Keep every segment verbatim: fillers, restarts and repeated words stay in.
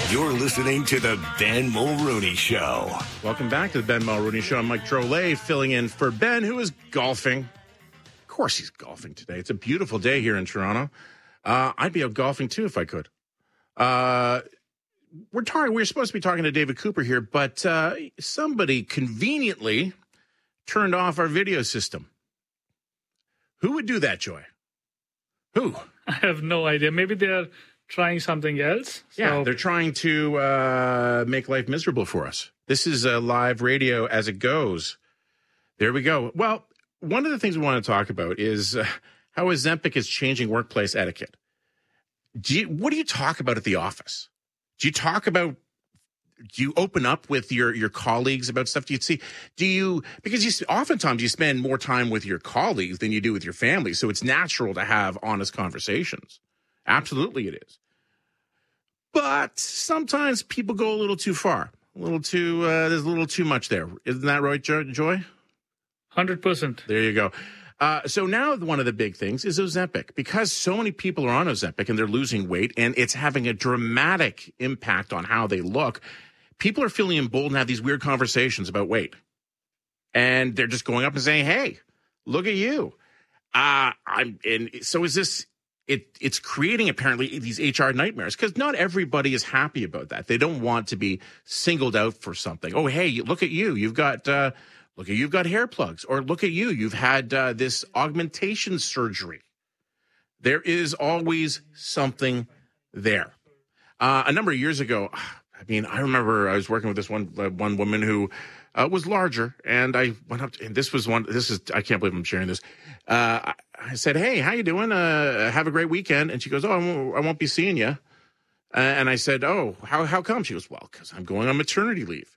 You're listening to the Ben Mulrooney Show. Welcome back to the Ben Mulrooney Show. I'm Mike Drolet, filling in for Ben, who is golfing. Of course he's golfing today. It's a beautiful day here in Toronto. Uh, I'd be out golfing, too, if I could. Uh, we're talking. We're supposed to be talking to David Cooper here, but uh, somebody conveniently turned off our video system. Who would do that, Joy? Who? I have no idea. Maybe they're trying something else. So. Yeah, they're trying to uh, make life miserable for us. This is uh, live radio as it goes. There we go. Well, one of the things we want to talk about is uh, how Ozempic is changing workplace etiquette. Do you, what do you talk about at the office? Do you talk about, do you open up with your, your colleagues about stuff? Do you see, do you, because you oftentimes you spend more time with your colleagues than you do with your family. So it's natural to have honest conversations. Absolutely it is. But sometimes people go a little too far. A little too, uh, there's a little too much there. Isn't that right, Joy? one hundred percent. There you go. Uh, so now one of the big things is Ozempic. Because so many people are on Ozempic and they're losing weight and it's having a dramatic impact on how they look, people are feeling emboldened to have these weird conversations about weight. And they're just going up and saying, hey, look at you. Uh, I'm, and so is this... It, it's creating, apparently, these H R nightmares because not everybody is happy about that. They don't want to be singled out for something. Oh, hey, look at you. You've got, uh, look at you've got hair plugs. Or look at you. You've had uh, this augmentation surgery. There is always something there. Uh, a number of years ago, I mean, I remember I was working with this one uh, one woman who uh, was larger, and I went up to, and this was one, this is, I can't believe I'm sharing this. Uh, I said, hey, how you doing? Uh, have a great weekend. And she goes, oh, I won't, I won't be seeing you. Uh, and I said, oh, how how come? She goes, well, because I'm going on maternity leave.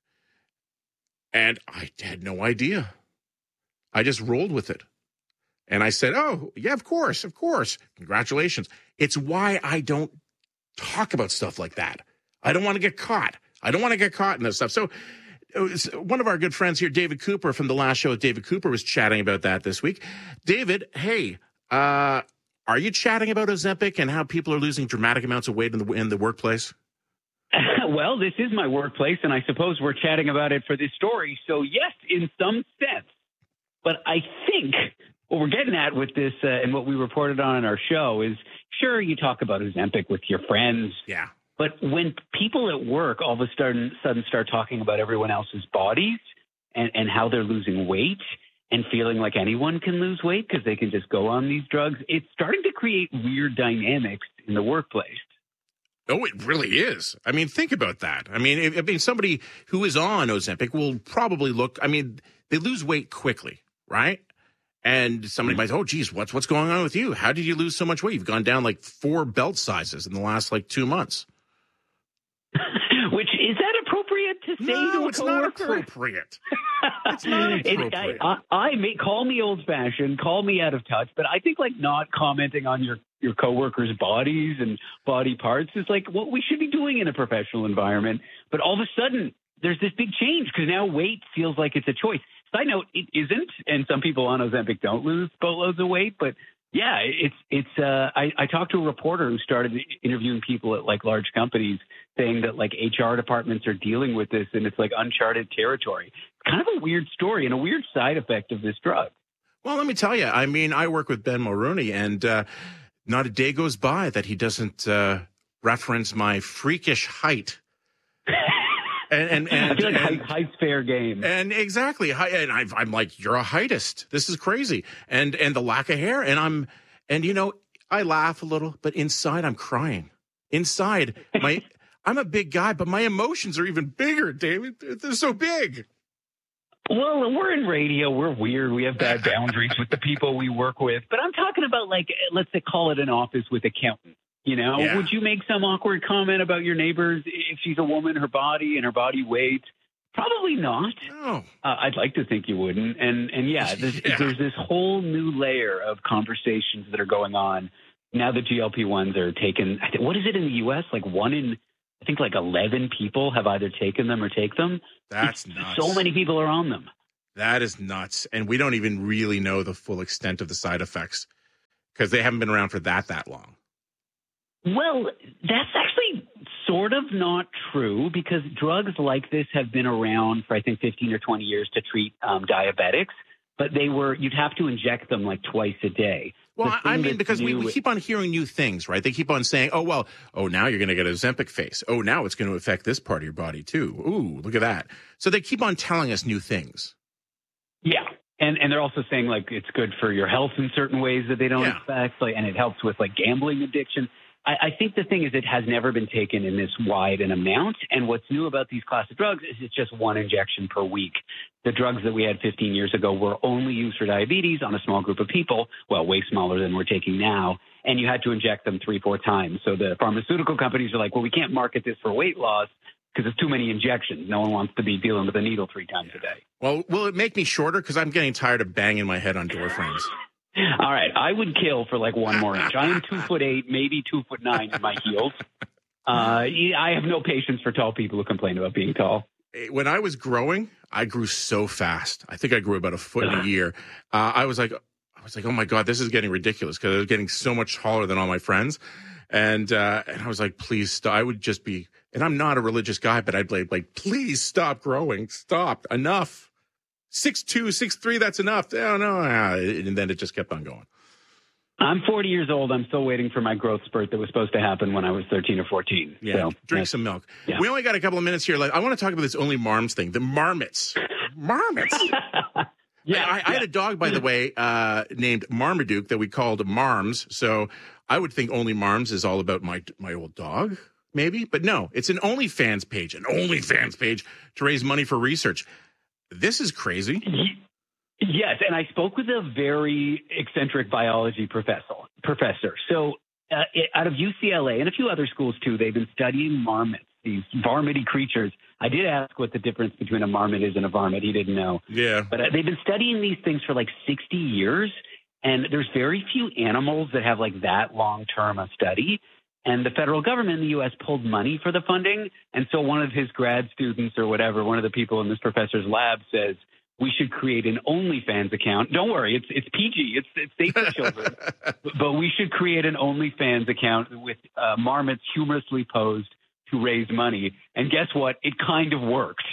And I had no idea. I just rolled with it. And I said, oh, yeah, of course, of course. Congratulations. It's why I don't talk about stuff like that. I don't want to get caught. I don't want to get caught in this stuff. So one of our good friends here, David Cooper from the last show with David Cooper, was chatting about that this week. David, hey, uh, are you chatting about Ozempic and how people are losing dramatic amounts of weight in the in the workplace? Well, this is my workplace, and I suppose we're chatting about it for this story. So, yes, in some sense. But I think what we're getting at with this uh, and what we reported on in our show is, sure, you talk about Ozempic with your friends. Yeah. But when people at work all of a sudden, sudden start talking about everyone else's bodies and, and how they're losing weight and feeling like anyone can lose weight because they can just go on these drugs, it's starting to create weird dynamics in the workplace. Oh, it really is. I mean, think about that. I mean, if, I mean, somebody who is on Ozempic will probably look, I mean, they lose weight quickly, right? And somebody might say, oh, geez, what's, what's going on with you? How did you lose so much weight? You've gone down like four belt sizes in the last like two months. Which, is that appropriate to say no, to a it's coworker? not appropriate. It's not appropriate. It, I, I, I may call me old-fashioned, call me out of touch, but I think like not commenting on your, your coworkers' bodies and body parts is like what we should be doing in a professional environment. But all of a sudden, there's this big change because now weight feels like it's a choice. Side note, it isn't, and some people on Ozempic don't lose boatloads of weight, but yeah, it's it's. Uh, I, I talked to a reporter who started interviewing people at like large companies, saying that like H R departments are dealing with this, and it's like uncharted territory. It's kind of a weird story and a weird side effect of this drug. Well, let me tell you. I mean, I work with Ben Mulrooney, and uh, not a day goes by that he doesn't uh, reference my freakish height. And, and, and, I feel like and, height, height's fair game. And exactly. And I've, I'm like, you're a heightist. This is crazy. And, and the lack of hair. And I'm, and you know, I laugh a little, but inside I'm crying. Inside, my, I'm a big guy, but my emotions are even bigger, David. They're so big. Well, we're in radio. We're weird. We have bad boundaries with the people we work with. But I'm talking about like, let's say, call it an office with accountants. You know, yeah. Would you make some awkward comment about your neighbors if she's a woman, her body and her body weight? Probably not. No. Uh, I'd like to think you wouldn't. And and yeah, there's, yeah, there's this whole new layer of conversations that are going on now. The G L P ones are taken. What is it in the U S? Like one in, I think like eleven people have either taken them or take them. That's it's, nuts. So many people are on them. That is nuts. And we don't even really know the full extent of the side effects because they haven't been around for that, that long. Well, that's actually sort sort of not true because drugs like this have been around for, I think, fifteen or twenty years to treat um, diabetics, but they were, you'd have to inject them like twice a day. Well, I mean, because we, we keep on hearing new things, right? They keep on saying, oh, well, oh, now you're going to get an Ozempic face. Oh, now it's going to affect this part of your body, too. Ooh, look at that. So they keep on telling us new things. Yeah. And and they're also saying, like, it's good for your health in certain ways that they don't Yeah. expect, like, and it helps with, like, gambling addiction. I, I think the thing is it has never been taken in this wide an amount. And what's new about these class of drugs is it's just one injection per week. The drugs that we had fifteen years ago were only used for diabetes on a small group of people, well, way smaller than we're taking now, and you had to inject them three, four times. So the pharmaceutical companies are like, well, we can't market this for weight loss because it's too many injections. No one wants to be dealing with a needle three times a day. Well, will it make me shorter? Because I'm getting tired of banging my head on door frames. All right, I would kill for like one more inch. I am two foot eight, maybe two foot nine in my heels. Uh, I have no patience for tall people who complain about being tall. When I was growing, I grew so fast. I think I grew about a foot in a year. Uh, I was like, I was like, oh my God, this is getting ridiculous because I was getting so much taller than all my friends. And, uh, and I was like, please stop. I would just be, and I'm not a religious guy, but I'd be like, please stop growing. Stop. Enough. six two, six three, that's enough. Oh, no. And then it just kept on going. I'm forty years old. I'm still waiting for my growth spurt that was supposed to happen when I was thirteen or fourteen. Yeah, so, drink some milk. Yeah. We only got a couple of minutes here. Like, I want to talk about this Only Marms thing. The marmots. Marmots. yeah, I, I, I had a dog, by the way, uh, named Marmaduke that we called Marms. So I would think Only Marms is all about my my old dog, maybe. But no, it's an OnlyFans page, an OnlyFans page to raise money for research. This is crazy. Yes, and I spoke with a very eccentric biology professor. Professor. So uh, out of U C L A and a few other schools, too, they've been studying marmots, these varminty creatures. I did ask what the difference between a marmot is and a varmint. He didn't know. Yeah. But uh, they've been studying these things for like sixty years, and there's very few animals that have like that long-term a study. And the federal government in the U S pulled money for the funding. And so one of his grad students or whatever, one of the people in this professor's lab says, we should create an OnlyFans account. Don't worry, it's it's P G, it's it's safe for children. But we should create an OnlyFans account with uh, marmots humorously posed to raise money. And guess what? It kind of worked.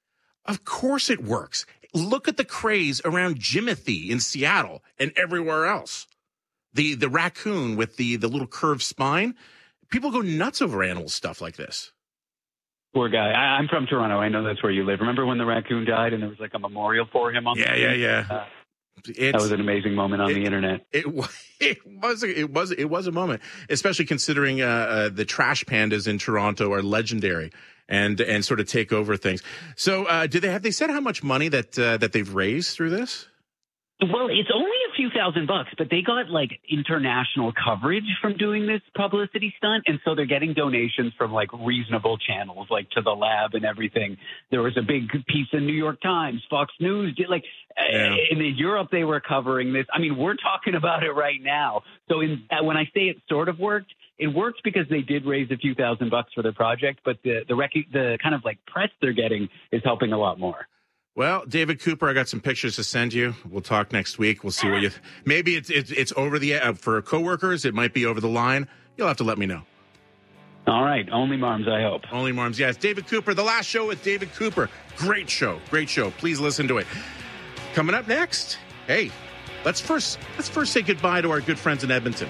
Of course it works. Look at the craze around Jimothy in Seattle and everywhere else. The the raccoon with the, the little curved spine. People go nuts over animal stuff like this. Poor guy. I, I'm from Toronto. I know that's where you live. Remember when the raccoon died and there was like a memorial for him on yeah, the Yeah, yeah, yeah. Uh, that was an amazing moment on it, the internet. It, it, it was a, it was it was a moment, especially considering uh, uh, the trash pandas in Toronto are legendary and and sort of take over things. So, uh, do they have they said how much money that uh, that they've raised through this? Well, it's only a few thousand bucks, but they got like international coverage from doing this publicity stunt. And so they're getting donations from like reasonable channels, like to the lab and everything. There was a big piece in New York Times, Fox News did like yeah. in Europe, they were covering this. I mean, we're talking about it right now. So in, when I say it sort of worked, it worked because they did raise a few thousand bucks for their project, but the, the, rec- the kind of like press they're getting is helping a lot more. Well, David Cooper, I got some pictures to send you. We'll talk next week. We'll see what you. Th- Maybe it's it's it's over the uh, for coworkers. It might be over the line. You'll have to let me know. All right, Only Marms, I hope. Only Marms, yes. David Cooper, the last show with David Cooper. Great show, great show. Please listen to it. Coming up next, hey, let's first let's first say goodbye to our good friends in Edmonton.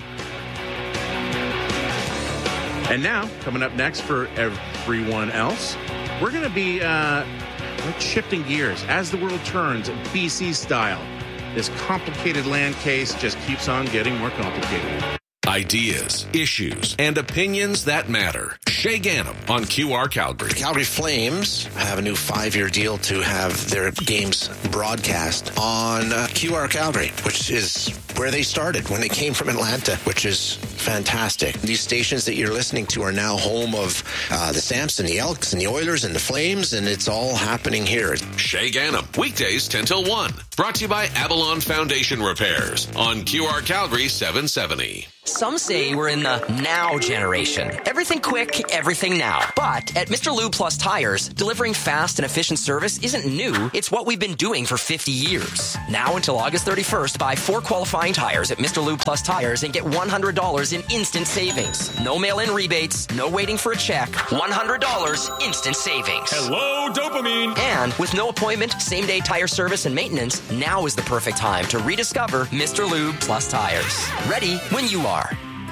And now, coming up next for everyone else, we're going to be. Uh, We're shifting gears as the world turns B C style. This complicated land case just keeps on getting more complicated. Ideas, issues, and opinions that matter. Shay Ganem on Q R Calgary. The Calgary Flames have a new five-year deal to have their games broadcast on uh, Q R Calgary, which is where they started when they came from Atlanta, which is fantastic. These stations that you're listening to are now home of uh, the Samson, the Elks, and the Oilers, and the Flames, and it's all happening here. Shay Ganem, weekdays ten till one. Brought to you by Avalon Foundation Repairs on Q R Calgary seven seventy. Some say we're in the now generation. Everything quick, everything now. But at Mister Lube Plus Tires, delivering fast and efficient service isn't new. It's what we've been doing for fifty years. Now until August thirty-first, buy four qualifying buying tires at Mister Lube Plus Tires and get one hundred dollars in instant savings. No mail-in rebates, no waiting for a check. one hundred dollars instant savings. Hello, dopamine. And with no appointment, same-day tire service and maintenance, now is the perfect time to rediscover Mister Lube Plus Tires. Ready when you are.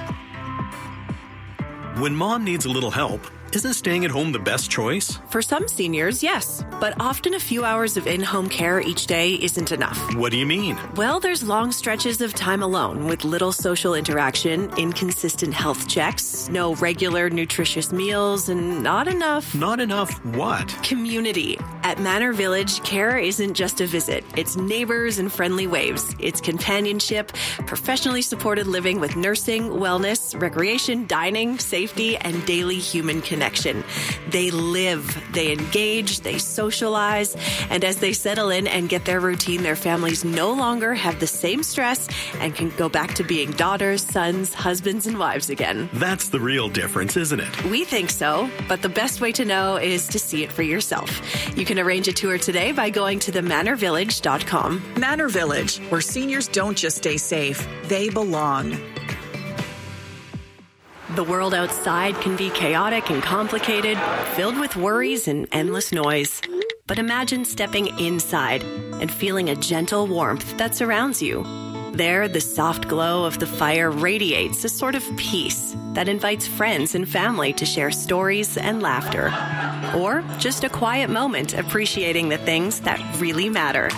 When mom needs a little help, isn't staying at home the best choice? For some seniors, yes. But often a few hours of in-home care each day isn't enough. What do you mean? Well, there's long stretches of time alone with little social interaction, inconsistent health checks, no regular nutritious meals, and not enough... Not enough what? Community. At Manor Village, care isn't just a visit. It's neighbors and friendly waves. It's companionship, professionally supported living with nursing, wellness, recreation, dining, safety, and daily human connection. Connection. They live, they engage, they socialize, and as they settle in and get their routine, their families no longer have the same stress and can go back to being daughters, sons, husbands, and wives again. That's the real difference, isn't it? We think so, but the best way to know is to see it for yourself. You can arrange a tour today by going to the manor village dot com. Manor Village, where seniors don't just stay safe, they belong. The world outside can be chaotic and complicated, filled with worries and endless noise. But imagine stepping inside and feeling a gentle warmth that surrounds you. There, the soft glow of the fire radiates a sort of peace that invites friends and family to share stories and laughter. Or just a quiet moment appreciating the things that really matter.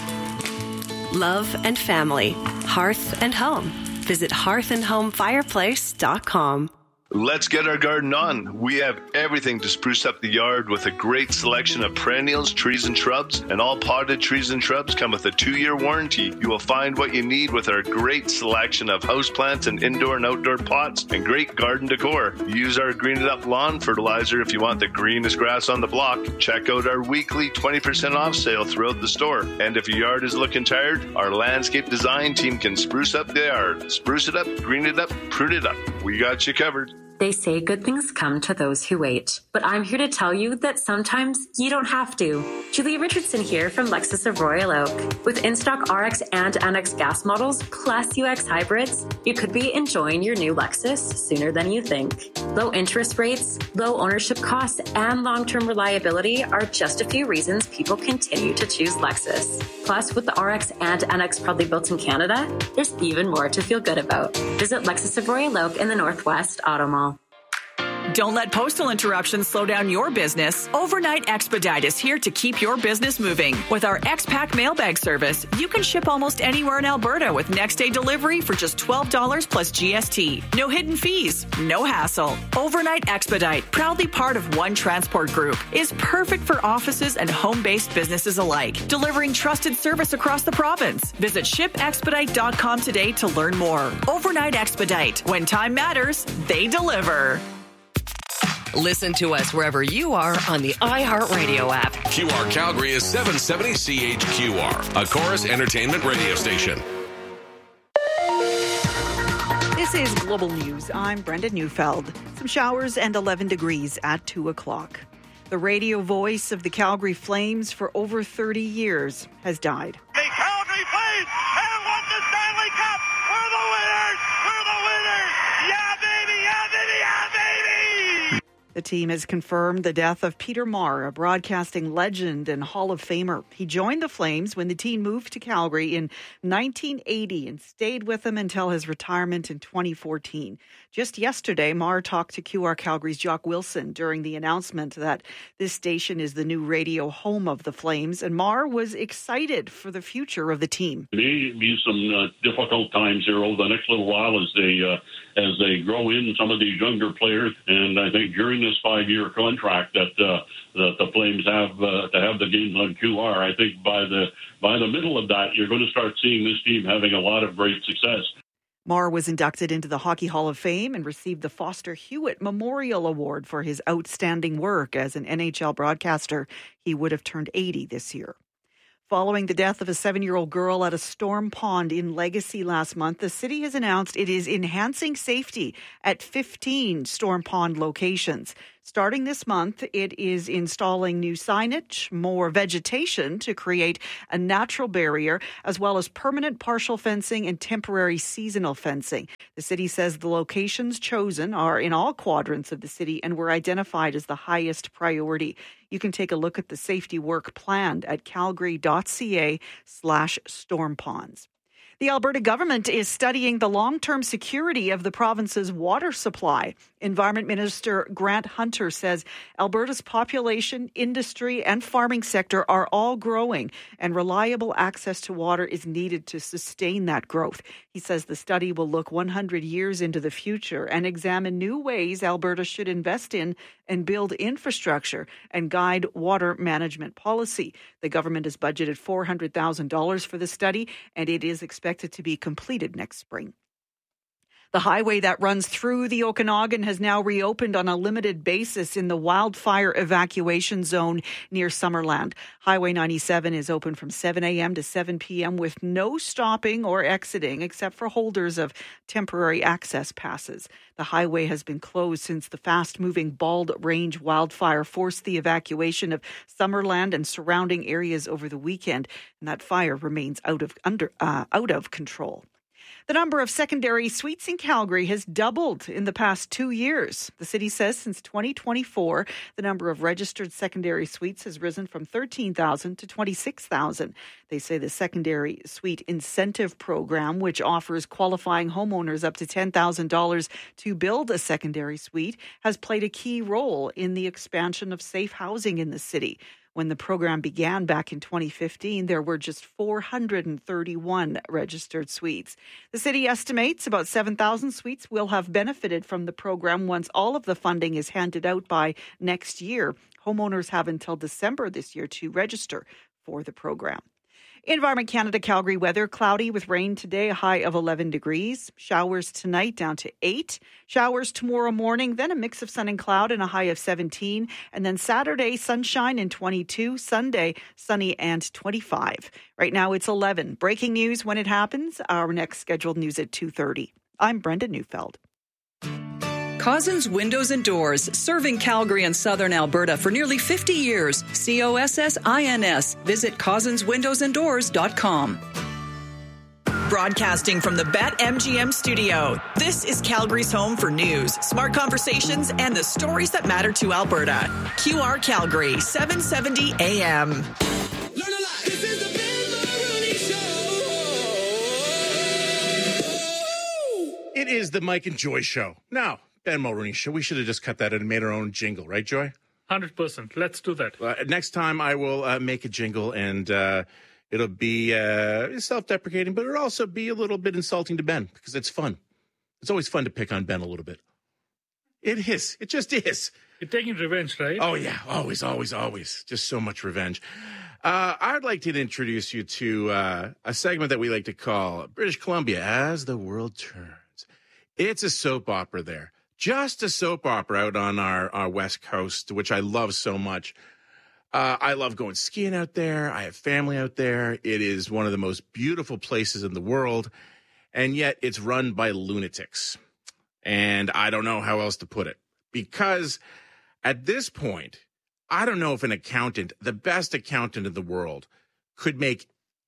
Love and family, hearth and home. Visit hearth and home fireplace dot com. Let's get our garden on. We have everything to spruce up the yard with a great selection of perennials, trees, and shrubs. And all potted trees and shrubs come with a two-year warranty. You will find what you need with our great selection of houseplants and indoor and outdoor pots and great garden decor. Use our Green It Up lawn fertilizer if you want the greenest grass on the block. Check out our weekly twenty percent off sale throughout the store. And if your yard is looking tired, our landscape design team can spruce up the yard. Spruce it up, green it up, prune it up. We got you covered. They say good things come to those who wait. But I'm here to tell you that sometimes you don't have to. Julia Richardson here from Lexus of Royal Oak. With in-stock R X and N X gas models plus U X hybrids, you could be enjoying your new Lexus sooner than you think. Low interest rates, low ownership costs, and long-term reliability are just a few reasons people continue to choose Lexus. Plus, with the R X and N X proudly built in Canada, there's even more to feel good about. Visit Lexus of Royal Oak in the Northwest Auto Mall. Don't let postal interruptions slow down your business. Overnight Expedite is here to keep your business moving. With our X-Pack mailbag service, you can ship almost anywhere in Alberta with next-day delivery for just twelve dollars plus G S T. No hidden fees, no hassle. Overnight Expedite, proudly part of One Transport Group, is perfect for offices and home-based businesses alike, delivering trusted service across the province. Visit ship expedite dot com today to learn more. Overnight Expedite. When time matters, they deliver. Listen to us wherever you are on the iHeartRadio app. Q R Calgary is seven seventy C H Q R, a Chorus Entertainment radio station. This is Global News. I'm Brenda Neufeld. Some showers and eleven degrees at two o'clock. The radio voice of the Calgary Flames for over thirty years has died. The Calgary Flames have won the Stanley Cup. We're the winners. We're the winners. Yeah, baby. Yeah, baby. Yeah, baby. The team has confirmed the death of Peter Maher, a broadcasting legend and Hall of Famer. He joined the Flames when the team moved to Calgary in nineteen eighty and stayed with them until his retirement in twenty fourteen. Just yesterday, Maher talked to Q R Calgary's Jock Wilson during the announcement that this station is the new radio home of the Flames, and Maher was excited for the future of the team. There may be some uh, difficult times here over the next little while as they uh, as they grow in some of these younger players, and I think during this five-year contract that uh, that the Flames have uh, to have the games on Q R, I think by the by the middle of that, you're going to start seeing this team having a lot of great success. Maher was inducted into the Hockey Hall of Fame and received the Foster Hewitt Memorial Award for his outstanding work as an N H L broadcaster. He would have turned eighty this year. Following the death of a seven-year-old girl at a storm pond in Legacy last month, the city has announced it is enhancing safety at fifteen storm pond locations. Starting this month, it is installing new signage, more vegetation to create a natural barrier, as well as permanent partial fencing and temporary seasonal fencing. The city says the locations chosen are in all quadrants of the city and were identified as the highest priority. You can take a look at the safety work planned at calgary.ca slash storm ponds. The Alberta government is studying the long-term security of the province's water supply. Environment Minister Grant Hunter says Alberta's population, industry, and farming sector are all growing, and reliable access to water is needed to sustain that growth. He says the study will look one hundred years into the future and examine new ways Alberta should invest in and build infrastructure and guide water management policy. The government has budgeted four hundred thousand dollars for the study, and it is expected to be completed next spring. The highway that runs through the Okanagan has now reopened on a limited basis in the wildfire evacuation zone near Summerland. Highway ninety-seven is open from seven a.m. to seven p.m. with no stopping or exiting except for holders of temporary access passes. The highway has been closed since the fast-moving Bald Range wildfire forced the evacuation of Summerland and surrounding areas over the weekend, and that fire remains out of under uh, out of control. The number of secondary suites in Calgary has doubled in the past two years. The city says since twenty twenty-four, the number of registered secondary suites has risen from thirteen thousand to twenty-six thousand. They say the secondary suite incentive program, which offers qualifying homeowners up to ten thousand dollars to build a secondary suite, has played a key role in the expansion of safe housing in the city. When the program began back in twenty fifteen, there were just four hundred thirty-one registered suites. The city estimates about seven thousand suites will have benefited from the program once all of the funding is handed out by next year. Homeowners have until December this year to register for the program. Environment Canada Calgary weather, cloudy with rain today, a high of eleven degrees. Showers tonight down to eight. Showers tomorrow morning, then a mix of sun and cloud and a high of seventeen. And then Saturday, sunshine and twenty-two. Sunday, sunny and twenty-five. Right now it's eleven. Breaking news when it happens. Our next scheduled news at two thirty. I'm Brenda Neufeld. Cozzens Windows and Doors, serving Calgary and southern Alberta for nearly fifty years. C O S S I N S. Visit cozzens windows and doors dot com. Broadcasting from the BetMGM studio, this is Calgary's home for news, smart conversations, and the stories that matter to Alberta. Q R Calgary, seven seventy A M. It is the Mike and Joy Show. Now, Ben Mulroney Show. We should have just cut that and made our own jingle, right, Joy? one hundred percent. Let's do that. Uh, next time I will uh, make a jingle, and uh, it'll be uh, self-deprecating, but it'll also be a little bit insulting to Ben because it's fun. It's always fun to pick on Ben a little bit. It is. It just is. You're taking revenge, right? Oh, yeah. Always, always, always. Just so much revenge. Uh, I'd like to introduce you to uh, a segment that we like to call British Columbia as the World Turns. It's a soap opera there. Just a soap opera out on our, our West Coast, which I love so much. Uh, I love going skiing out there. I have family out there. It is one of the most beautiful places in the world, and yet it's run by lunatics. And I don't know how else to put it. Because at this point, I don't know if an accountant, the best accountant in the world, could make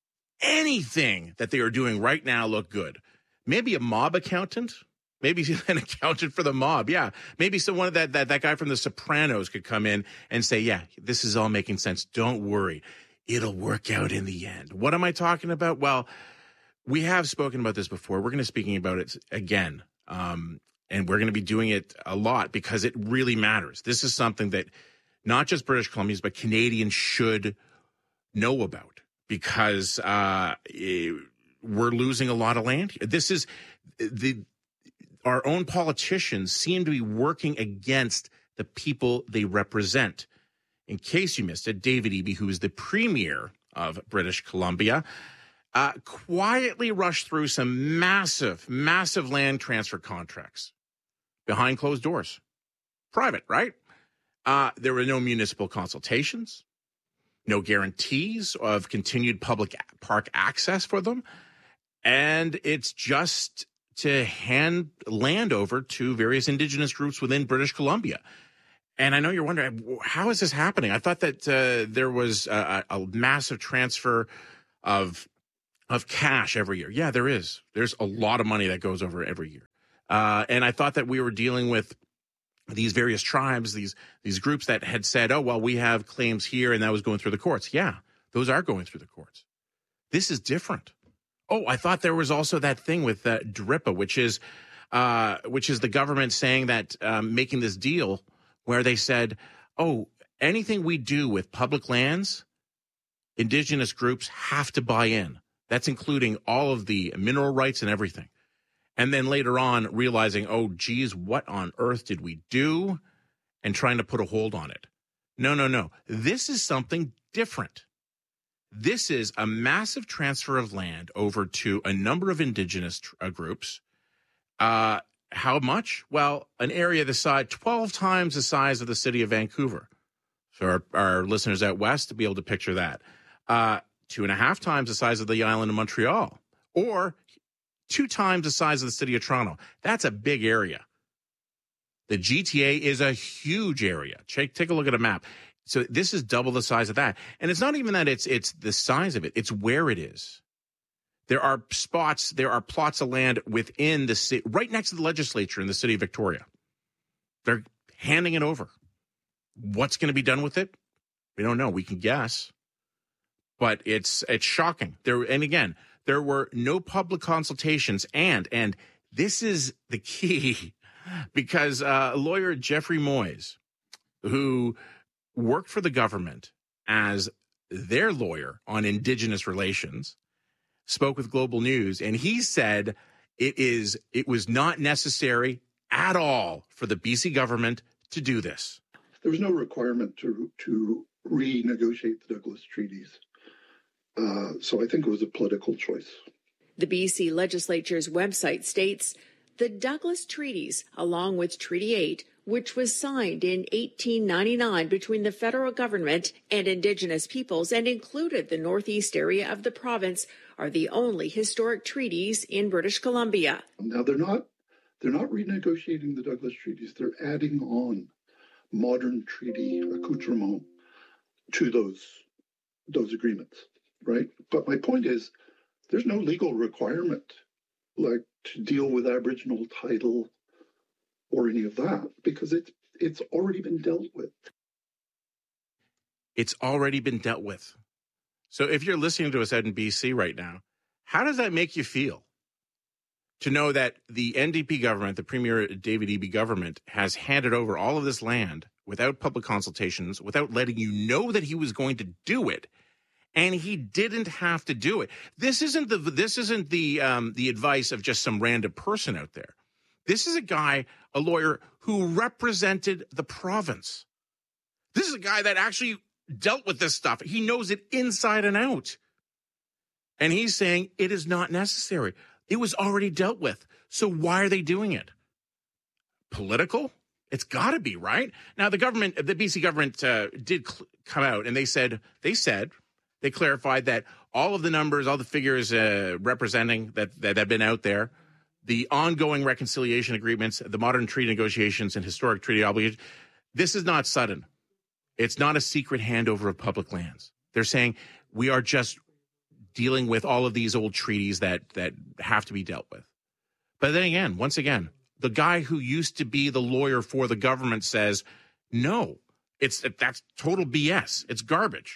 anything that they are doing right now look good. Maybe a mob accountant. Maybe an accountant for the mob. Yeah. Maybe someone that, that, that guy from The Sopranos could come in and say, yeah, this is all making sense. Don't worry. It'll work out in the end. What am I talking about? Well, we have spoken about this before. We're going to be speaking about it again. Um, and we're going to be doing it a lot because it really matters. This is something that not just British Columbians, but Canadians should know about because uh, we're losing a lot of land here. This is the... Our own politicians seem to be working against the people they represent. In case you missed it, David Eby, who is the premier of British Columbia, uh, quietly rushed through some massive, massive land transfer contracts behind closed doors. Private, right? Uh, there were no municipal consultations, no guarantees of continued public park access for them. And it's just to hand land over to various Indigenous groups within British Columbia. And I know you're wondering, how is this happening? I thought that uh, there was a, a massive transfer of of cash every year. Yeah, there is. There's a lot of money that goes over every year. Uh, and I thought that we were dealing with these various tribes, these these groups that had said, oh, well, we have claims here, and that was going through the courts. Yeah, those are going through the courts. This is different. Oh, I thought there was also that thing with uh, D R I P A, which is uh, which is the government saying that um, making this deal where they said, oh, anything we do with public lands, Indigenous groups have to buy in. That's including all of the mineral rights and everything. And then later on realizing, oh, geez, what on earth did we do? And trying to put a hold on it. No, no, no. This is something different. This is a massive transfer of land over to a number of Indigenous tr- uh, groups. Uh, how much? Well, an area the size, twelve times the size of the city of Vancouver. So our, our listeners out west to be able to picture that. Uh, two and a half times the size of the island of Montreal. Or two times the size of the city of Toronto. That's a big area. The G T A is a huge area. Take, take a look at a map. So this is double the size of that. And it's not even that it's it's the size of it. It's where it is. There are spots, there are plots of land within the city, right next to the legislature in the city of Victoria. They're handing it over. What's going to be done with it? We don't know. We can guess. But it's it's shocking. There and again, there were no public consultations, and and this is the key, because uh, lawyer Jeffrey Moyes, who worked for the government as their lawyer on Indigenous relations, spoke with Global News, and he said it is it was not necessary at all for the B C government to do this. There was no requirement to to renegotiate the Douglas treaties. Uh, so I think it was a political choice. The B C legislature's website states the Douglas Treaties, along with Treaty eight, which was signed in eighteen ninety-nine between the federal government and Indigenous peoples and included the northeast area of the province, are the only historic treaties in British Columbia. Now, they're not they're not renegotiating the Douglas Treaties. They're adding on modern treaty accoutrement to those those agreements. Right. But my point is, there's no legal requirement like to deal with Aboriginal title or any of that, because it's it's already been dealt with. It's already been dealt with. So if you're listening to us out in B C right now, how does that make you feel? To know that the N D P government, the Premier David Eby government, has handed over all of this land without public consultations, without letting you know that he was going to do it. And he didn't have to do it. This isn't the this isn't the um, the advice of just some random person out there. This is a guy, a lawyer who represented the province. This is a guy that actually dealt with this stuff. He knows it inside and out. And he's saying it is not necessary. It was already dealt with. So why are they doing it? Political? It's got to be, right? Now the government, the B C government, uh, did cl- come out and they said they said. They clarified that all of the numbers, all the figures uh, representing that, that have been out there, the ongoing reconciliation agreements, the modern treaty negotiations, and historic treaty obligations, this is not sudden. It's not a secret handover of public lands. They're saying we are just dealing with all of these old treaties that that have to be dealt with. But then again, once again, the guy who used to be the lawyer for the government says, no, it's that's total B S. It's garbage.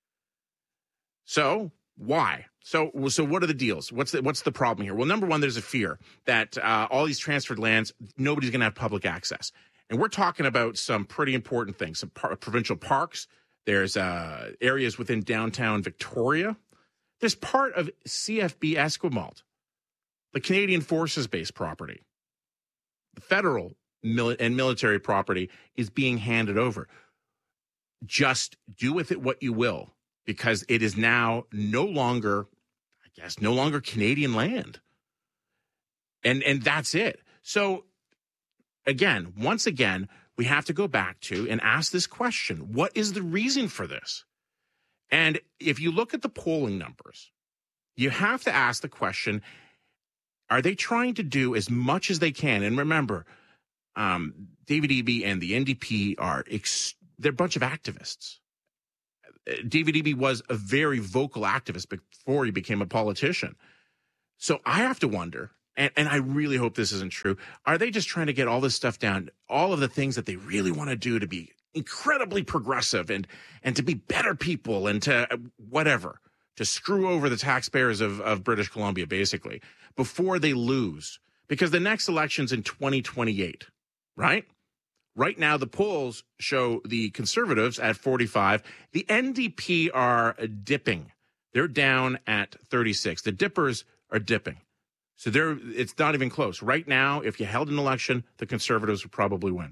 So why? So so what are the deals? What's the, what's the problem here? Well, number one, there's a fear that uh, all these transferred lands, nobody's going to have public access. And we're talking about some pretty important things, some par- provincial parks. There's uh, areas within downtown Victoria. There's part of C F B Esquimalt, the Canadian Forces-based property. The federal mil- and military property is being handed over. Just do with it what you will, because it is now no longer, I guess, no longer Canadian land. And and that's it. So, again, once again, we have to go back to and ask this question. What is the reason for this? And if you look at the polling numbers, you have to ask the question, are they trying to do as much as they can? And remember, um, David Eby and the N D P are ex- they're a bunch of activists. David Eby was a very vocal activist before he became a politician. So I have to wonder, and, and I really hope this isn't true, are they just trying to get all this stuff down, all of the things that they really want to do to be incredibly progressive and and to be better people and to whatever, to screw over the taxpayers of, of British Columbia, basically, before they lose? Because the next election's in twenty twenty-eight, right? Right now, the polls show the Conservatives at forty-five. The N D P are dipping. They're down at thirty-six. The Dippers are dipping. So they're it's not even close. Right now, if you held an election, the Conservatives would probably win.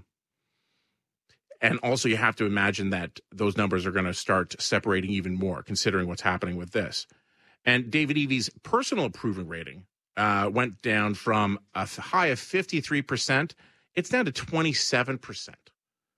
And also, you have to imagine that those numbers are going to start separating even more, considering what's happening with this. And David Eby's personal approval rating uh, went down from a high of fifty-three percent. It's down to twenty-seven percent.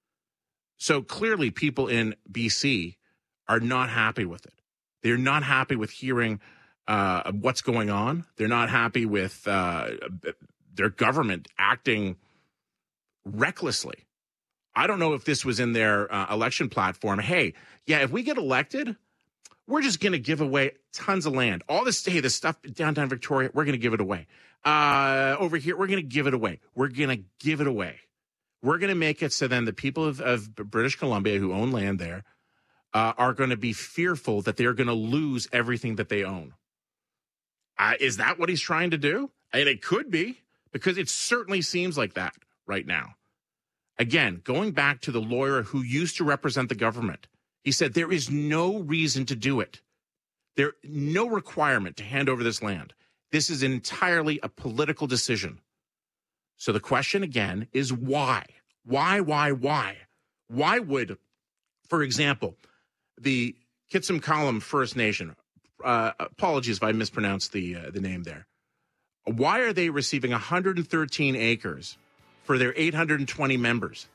So clearly, people in B C are not happy with it. They're not happy with hearing uh, what's going on. They're not happy with uh, their government acting recklessly. I don't know if this was in their uh, election platform. Hey, yeah, if we get elected, we're just going to give away tons of land. All this, hey, this stuff downtown Victoria, we're going to give it away. Uh, over here, we're going to give it away. We're going to give it away. We're going to make it so then the people of, of British Columbia who own land there uh, are going to be fearful that they're going to lose everything that they own. Uh, is that what he's trying to do? And it could be, because it certainly seems like that right now. Again, going back to the lawyer who used to represent the government, he said there is no reason to do it. There no requirement to hand over this land. This is entirely a political decision. So the question again is why? Why, why, why? Why would, for example, the Kitsum-Kallam First Nation, uh, apologies if I mispronounced the uh, the name there, why are they receiving one hundred thirteen acres for their eight hundred twenty members,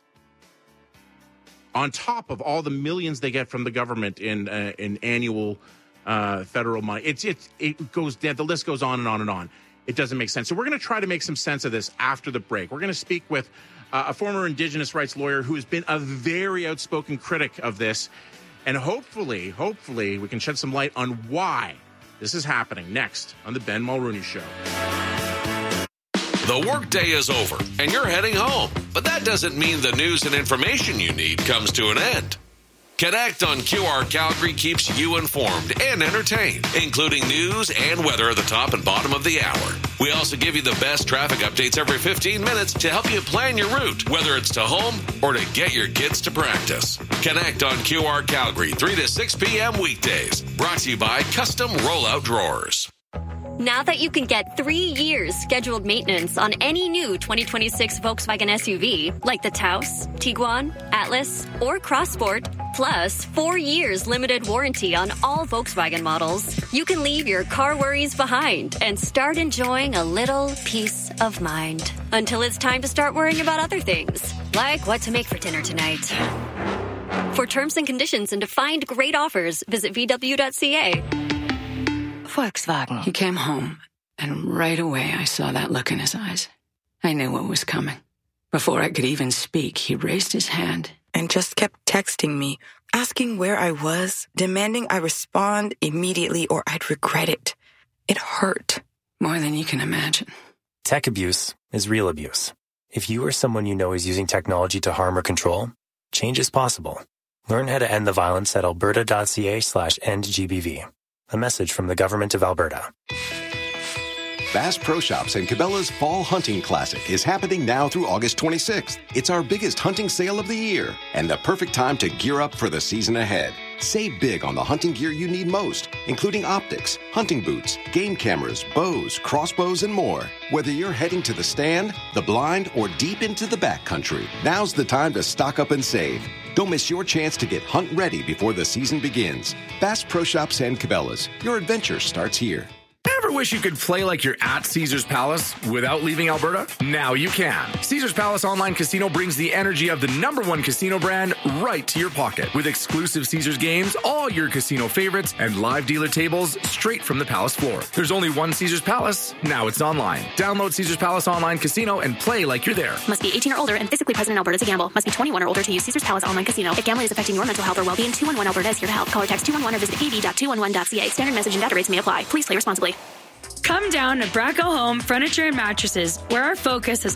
on top of all the millions they get from the government in uh, in annual uh, federal money? It's it's it goes the list goes on and on and on. It doesn't make sense. So we're going to try to make some sense of this after the break. We're going to speak with uh, a former Indigenous rights lawyer who has been a very outspoken critic of this, and hopefully, hopefully, we can shed some light on why this is happening. Next on the Ben Mulrooney Show. The workday is over and you're heading home, but that doesn't mean the news and information you need comes to an end. Connect on Q R Calgary keeps you informed and entertained, including news and weather at the top and bottom of the hour. We also give you the best traffic updates every fifteen minutes to help you plan your route, whether it's to home or to get your kids to practice. Connect on Q R Calgary, three to six p.m. weekdays. Brought to you by Custom Rollout Drawers. Now that you can get three years scheduled maintenance on any new twenty twenty-six Volkswagen S U V, like the Taos, Tiguan, Atlas, or Crossport, plus four years limited warranty on all Volkswagen models, you can leave your car worries behind and start enjoying a little peace of mind. Until it's time to start worrying about other things, like what to make for dinner tonight. For terms and conditions and to find great offers, visit V W dot C A. Volkswagen. He came home, and right away I saw that look in his eyes. I knew what was coming. Before I could even speak, he raised his hand and just kept texting me, asking where I was, demanding I respond immediately or I'd regret it. It hurt. More than you can imagine. Tech abuse is real abuse. If you or someone you know is using technology to harm or control, change is possible. Learn how to end the violence at alberta dot c a slash end G B V. A message from the Government of Alberta. Bass Pro Shops and Cabela's Fall Hunting Classic is happening now through August twenty-sixth. It's our biggest hunting sale of the year and the perfect time to gear up for the season ahead. Save big on the hunting gear you need most, including optics, hunting boots, game cameras, bows, crossbows, and more. Whether you're heading to the stand, the blind, or deep into the backcountry, now's the time to stock up and save. Don't miss your chance to get hunt ready before the season begins. Bass Pro Shops and Cabela's. Your adventure starts here. Ever wish you could play like you're at Caesars Palace without leaving Alberta? Now you can. Caesars Palace Online Casino brings the energy of the number one casino brand right to your pocket. With exclusive Caesars games, all your casino favorites, and live dealer tables straight from the Palace floor. There's only one Caesars Palace. Now it's online. Download Caesars Palace Online Casino and play like you're there. Must be eighteen or older and physically present in Alberta to gamble. Must be twenty-one or older to use Caesars Palace Online Casino. If gambling is affecting your mental health or well-being, two one one Alberta is here to help. Call or text two one one or visit a v dot two one one dot c a. Standard message and data rates may apply. Please play responsibly. Come down to Bracco Home Furniture and Mattresses, where our focus has